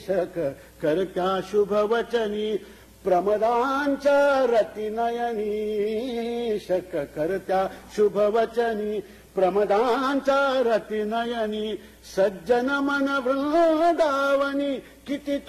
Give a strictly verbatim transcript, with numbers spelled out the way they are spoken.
शक करत्या शुभवचनी प्रमदांच्या रतिनयनी शक करत्या शुभवचनी प्रमदांच्या रतिनयनी सज्जन मन वृंदावनी किती